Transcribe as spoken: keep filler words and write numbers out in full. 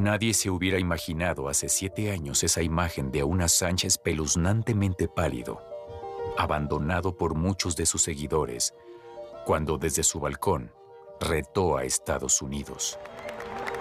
Nadie se hubiera imaginado hace siete años esa imagen de un Assange espeluznantemente pálido, abandonado por muchos de sus seguidores, cuando desde su balcón retó a Estados Unidos.